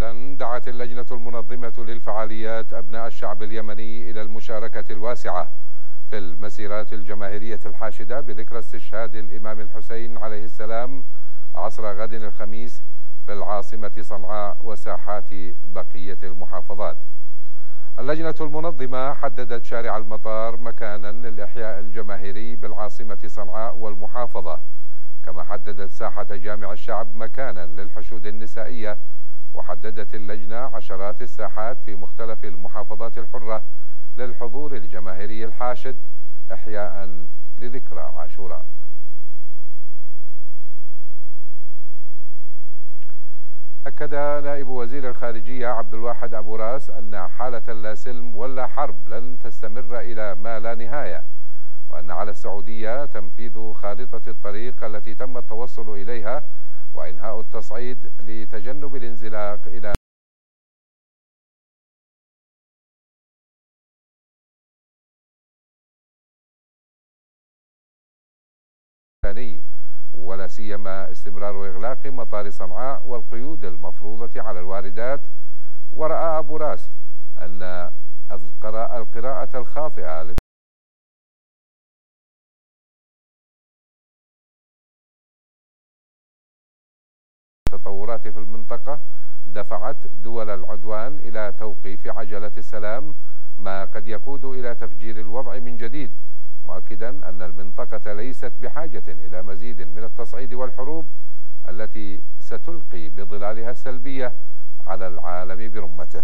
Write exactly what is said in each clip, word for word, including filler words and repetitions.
إذن دعت اللجنة المنظمة للفعاليات أبناء الشعب اليمني إلى المشاركة الواسعة في المسيرات الجماهيرية الحاشدة بذكرى استشهاد الإمام الحسين عليه السلام عصر غد الخميس في العاصمة صنعاء وساحات بقية المحافظات. اللجنة المنظمة حددت شارع المطار مكانا للإحياء الجماهيري بالعاصمة صنعاء والمحافظة، كما حددت ساحة جامع الشعب مكانا للحشود النسائية، وحددت اللجنة عشرات الساحات في مختلف المحافظات الحرة للحضور الجماهيري الحاشد إحياء لذكرى عاشوراء. أكد نائب وزير الخارجية عبد الواحد أبو راس أن حالة لا سلم ولا حرب لن تستمر إلى ما لا نهاية، وأن على السعودية تنفيذ خارطة الطريق التي تم التوصل إليها وإنهاء التصعيد لتجنب الانزلاق إلى ثاني، ولا سيما استمرار إغلاق مطار صنعاء والقيود المفروضة على الواردات. ورأى أبو راس أن القراءة الخاطئة التطورات في المنطقة دفعت دول العدوان إلى توقيف عجلة السلام، ما قد يقود إلى تفجير الوضع من جديد، مؤكدا أن المنطقة ليست بحاجة إلى مزيد من التصعيد والحروب التي ستلقي بظلالها السلبية على العالم برمته.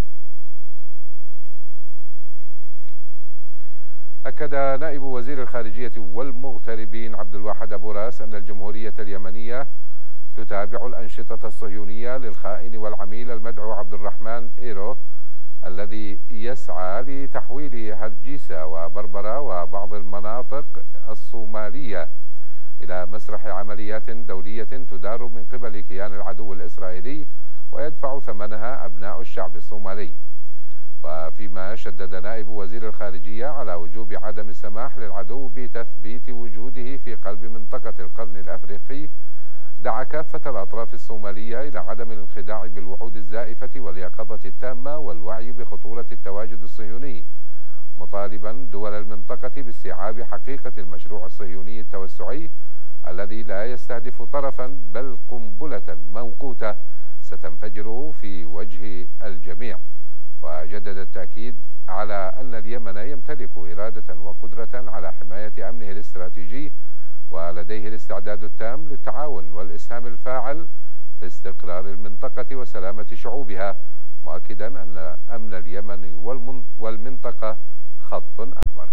أكد نائب وزير الخارجية والمغتربين عبد الواحد أبو راس أن الجمهورية اليمنية تتابع الأنشطة الصهيونية للخائن والعميل المدعو عبد الرحمن إيرو الذي يسعى لتحويل هرجيسة وبربرة وبعض المناطق الصومالية إلى مسرح عمليات دولية تدار من قبل كيان العدو الإسرائيلي ويدفع ثمنها أبناء الشعب الصومالي. وفيما شدد نائب وزير الخارجية على وجوب عدم السماح للعدو بتثبيت وجوده في قلب منطقة القرن الأفريقي، دعا كافة الأطراف الصومالية إلى عدم الانخداع بالوعود الزائفة واليقظة التامة والوعي بخطورة التواجد الصهيوني، مطالبا دول المنطقة باستيعاب حقيقة المشروع الصهيوني التوسعي الذي لا يستهدف طرفا بل قنبلة موقوتة ستنفجر في وجه الجميع. وجدد التأكيد على أن اليمن يمتلك إرادة وقدرة على حماية أمنه الاستراتيجي، ولديه الاستعداد التام للتعاون والإسهام الفاعل في استقرار المنطقة وسلامة شعوبها، مؤكدا أن أمن اليمن والمنطقة خط أحمر.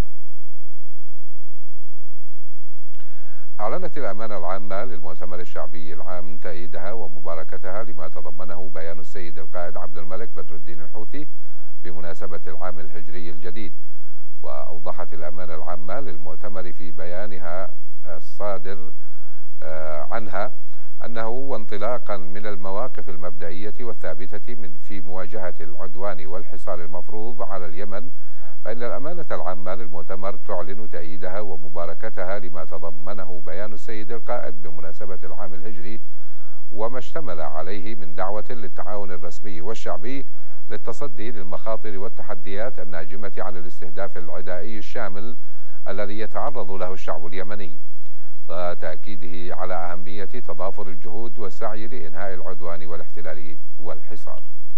أعلنت الأمانة العامة للمؤتمر الشعبي العام تأييدها ومباركتها لما تضمنه بيان السيد القائد عبد الملك بدر الدين الحوثي بمناسبة العام الهجري الجديد. وأوضحت الأمانة العامة للمؤتمر في بيانها الصادر عنها أنه وانطلاقا من المواقف المبدئية والثابتة من في مواجهة العدوان والحصار المفروض على اليمن، فإن الأمانة العامة للمؤتمر تعلن تأييدها ومباركتها لما تضمنه بيان السيد القائد بمناسبة العام الهجري وما اشتمل عليه من دعوة للتعاون الرسمي والشعبي للتصدي للمخاطر والتحديات الناجمة عن الاستهداف العدائي الشامل الذي يتعرض له الشعب اليمني، وتأكيده على أهمية تضافر الجهود والسعي لإنهاء العدوان والاحتلال والحصار.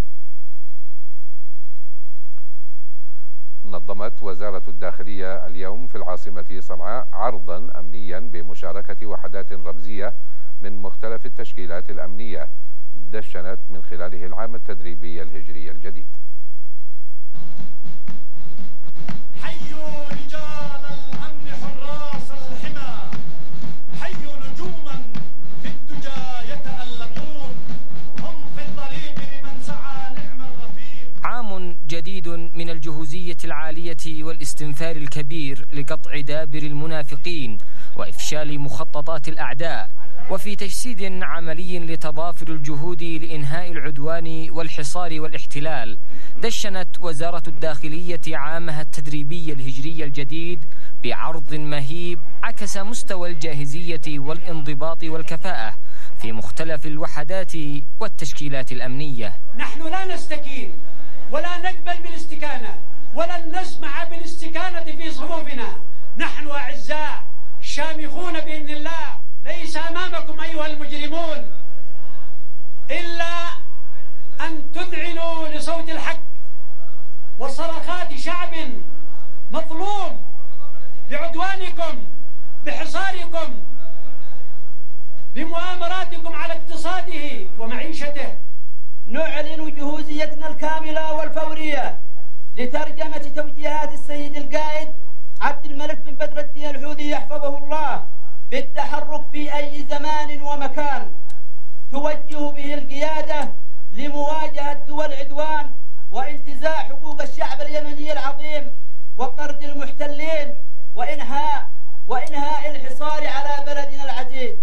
نظمت وزارة الداخلية اليوم في العاصمة صنعاء عرضا أمنيا بمشاركة وحدات رمزية من مختلف التشكيلات الأمنية دشنت من خلاله العام التدريبي الهجري الجديد. حيوا رجال الأمن حراس الحمى، حيوا نجوما في الدجى يتألقون، هم في الطريق لمن سعى نعم الرفيق. عام جديد من الجهوزية العالية والاستنفار الكبير لقطع دابر المنافقين وإفشال مخططات الأعداء، وفي تجسيد عملي لتضافر الجهود لإنهاء العدوان والحصار والاحتلال، دشنت وزارة الداخلية عامها التدريبي الهجري الجديد بعرض مهيب عكس مستوى الجاهزية والانضباط والكفاءة في مختلف الوحدات والتشكيلات الأمنية. نحن لا نستكين ولا نقبل بالاستكانة ولن نسمع بالاستكانة في صفوفنا. نحن أعزاء شامخون بإذن الله. ليس أمامكم أيها المجرمون إلا أن تذعنوا لصوت الحق وصرخات شعب مظلوم بعدوانكم، بحصاركم، بمؤامراتكم على اقتصاده ومعيشته. نعلن جهوزيتنا الكاملة والفورية لترجمة توجيهات السيد القائد عبد الملك بن بدر الدين الحوثي يحفظه الله بالتحرك في أي زمان ومكان توجه به القيادة لمواجهة دول العدوان وانتزاع حقوق الشعب اليمني العظيم وطرد المحتلين وإنهاء وإنهاء الحصار على بلدنا العزيز.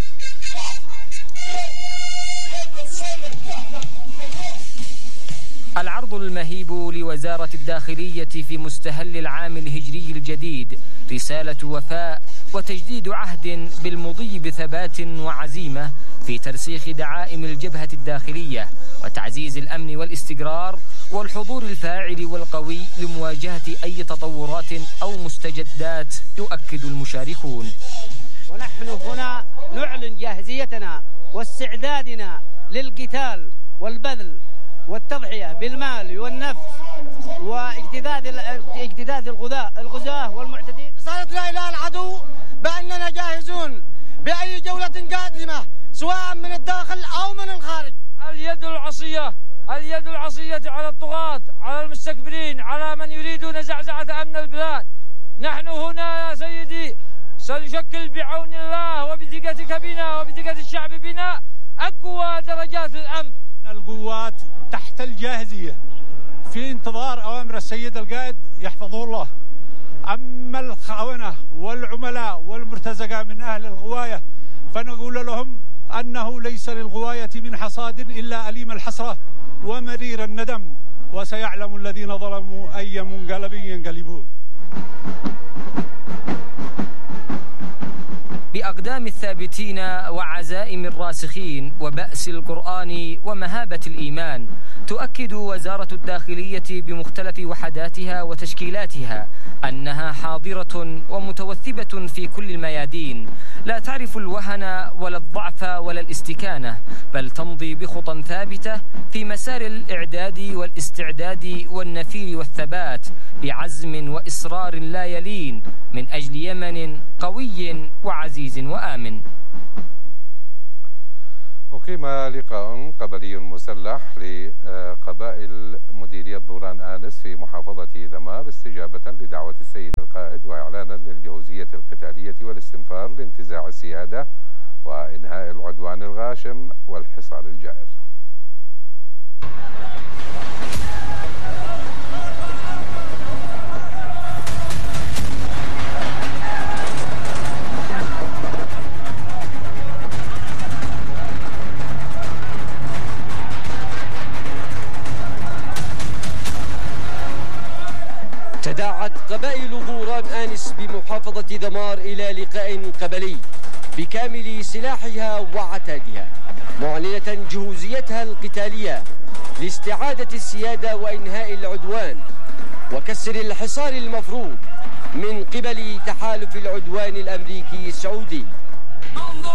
العرض المهيب لوزارة الداخلية في مستهل العام الهجري الجديد رسالة وفاء وتجديد عهد بالمضي بثبات وعزيمة في ترسيخ دعائم الجبهة الداخلية وتعزيز الأمن والاستقرار والحضور الفاعل والقوي لمواجهة أي تطورات أو مستجدات يؤكد المشاركون. ونحن هنا نعلن جاهزيتنا واستعدادنا للقتال والبذل والتضحية بالمال والنفس واجتذاذ اجتذاذ الغزاة الغزاة والمعتدين. رسالتنا إلى العدو بأننا جاهزون بأي جولة قادمة سواء من الداخل أو من الخارج. اليد العصية اليد العصية على الطغاة، على المستكبرين، على من يريدون زعزعة أمن البلاد. نحن هنا يا سيدي سنشكل بعون الله وبثقتك بنا وبثقة الشعب بنا أقوى درجات الأمن. القوات تحت الجاهزية في انتظار أوامر السيد القائد يحفظه الله. أما الخونة والعملاء والمرتزقة من أهل الغواية فنقول لهم أنه ليس للغواية من حصاد إلا أليم الحسرة ومرير الندم، وسيعلم الذين ظلموا أي منقلب ينقلبون. بأقدام الثابتين وعزائم الراسخين وبأس القرآن ومهابة الإيمان تؤكد وزارة الداخلية بمختلف وحداتها وتشكيلاتها أنها حاضرة ومتوثبة في كل الميادين، لا تعرف الوهن ولا الضعف ولا الاستكانة، بل تمضي بخطى ثابتة في مسار الإعداد والاستعداد والنفير والثبات بعزم وإصرار لا يلين من أجل يمن قوي وعزيز وآمن. أقيم لقاء قبلي مسلح لقبائل مديرية دوران آنس في محافظة ذمار استجابة لدعوة السيد القائد وإعلانا للجهوزية القتالية والاستنفار لانتزاع السيادة وإنهاء العدوان الغاشم والحصار الجائر. تداعت قبائل دوران آنس بمحافظة ذمار إلى لقاء قبلي بكامل سلاحها وعتادها، معلنة جهوزيتها القتالية لاستعادة السيادة وإنهاء العدوان وكسر الحصار المفروض من قبل تحالف العدوان الأمريكي السعودي.